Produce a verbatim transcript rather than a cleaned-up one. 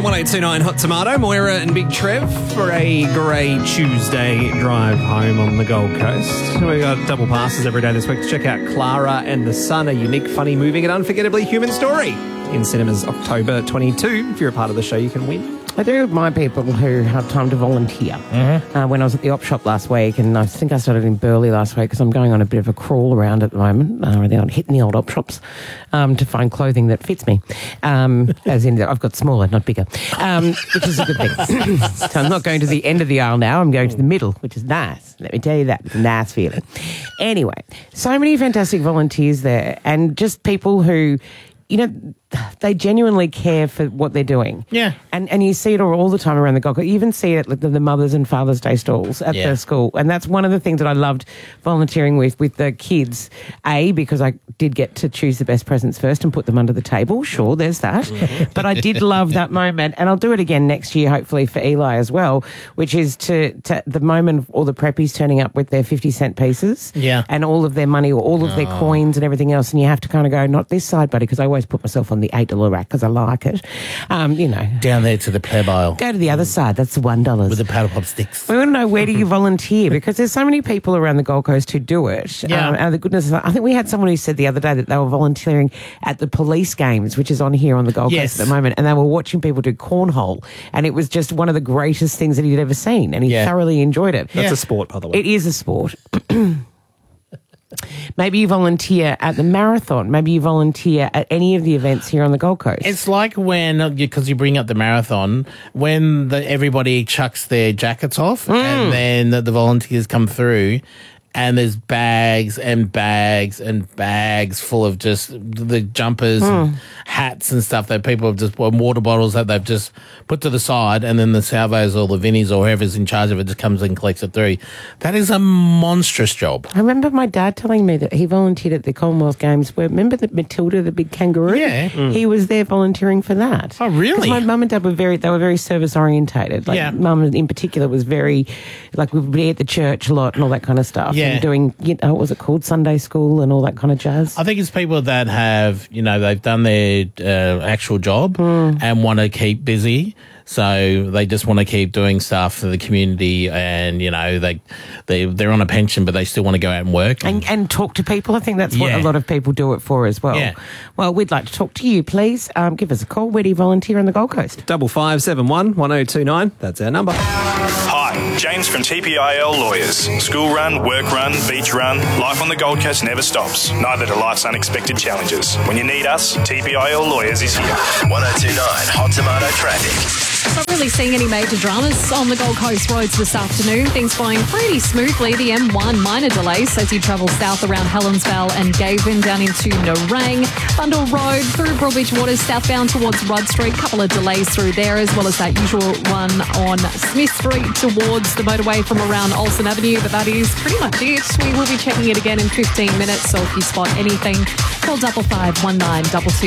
one eight two nine Hot Tomato, Moira and Big Trev for a grey Tuesday drive home on the Gold Coast. We've got double passes every day this week to check out Clara and the Sun, a unique, funny, moving and unforgettably human story in cinemas October twenty-second. If you're a part of the show, you can win. I do admire people who have time to volunteer. Mm-hmm. Uh, when I was at the op shop last week, and I think I started in Burleigh last week because I'm going on a bit of a crawl around at the moment. Uh, I'm hitting the old op shops um, to find clothing that fits me. Um, as in, I've got smaller, not bigger, um, which is a good thing. So I'm not going to the end of the aisle now. I'm going to the middle, which is nice. Let me tell you that. It's a nice feeling. Anyway, so many fantastic volunteers there, and just people who, you know, they genuinely care for what they're doing. Yeah. And and you see it all, all the time around the Gold Coast. You even see it at the, the Mother's and Father's Day stalls at yeah. the school. And that's one of the things that I loved volunteering with, with the kids. A, because I did get to choose the best presents first and put them under the table. Sure, there's that. But I did love that moment. And I'll do it again next year, hopefully, for Eli as well, which is to, to the moment of all the preppies turning up with their fifty cent pieces. Yeah. And all of their money or all of oh. their coins and everything else. And you have to kind of go, not this side, buddy, because I always put myself on the eight dollar rack because I like it. Um, you know. Down there to the pleb aisle. Go to the other side. That's the one dollar. With the powder pop sticks. We want to know, where do you volunteer? Because there's so many people around the Gold Coast who do it. Yeah. Um, and the goodness, I think we had someone who said the other day that they were volunteering at the police games, which is on here on the Gold yes. Coast at the moment, and they were watching people do cornhole, and it was just one of the greatest things that he'd ever seen, and he yeah. thoroughly enjoyed it. That's yeah. a sport, by the way. It is a sport. Maybe you volunteer at the marathon. Maybe you volunteer at any of the events here on the Gold Coast. It's like when, because you bring up the marathon, when the, everybody chucks their jackets off mm. and then the, the volunteers come through and there's bags and bags and bags full of just the jumpers mm. and hats and stuff that people have just, water bottles that they've just put to the side, and then the salvos or the Vinnies or whoever's in charge of it just comes and collects it through. That is a monstrous job. I remember my dad telling me that he volunteered at the Commonwealth Games where, remember the Matilda, the big kangaroo? Yeah. Mm. He was there volunteering for that. Oh, really? My mum and dad were very, they were very service orientated. Like, yeah. mum in particular was very, like, we would be at the church a lot and all that kind of stuff. Yeah. And doing, you know, what was it called? Sunday school and all that kind of jazz. I think it's people that have, you know, they've done their uh, actual job mm. and want to keep busy. So they just want to keep doing stuff for the community, and, you know, they, they, they're on a pension, but they still want to go out and work. And, and talk to people. I think that's what yeah. a lot of people do it for as well. Yeah. Well, we'd like to talk to you, please. Um, give us a call. Where do you volunteer on the Gold Coast? Double five seven one one zero two nine. That's our number. Hi, James from T P I L Lawyers. School run, work run, beach run, life on the Gold Coast never stops. Neither do life's unexpected challenges. When you need us, T P I L Lawyers is here. one oh two nine Hot Tomato Traffic. Not really seeing any major dramas on the Gold Coast roads this afternoon. Things flowing pretty smoothly. The M one minor delays as you travel south around Helensvale and Gavin down into Nerang. Bundle Road through Broadbeach Waters southbound towards Rudd Street. Couple of delays through there, as well as that usual one on Smith Street towards the motorway from around Olsen Avenue. But that is pretty much it. We will be checking it again in fifteen minutes. So if you spot anything, call double five one nine double two.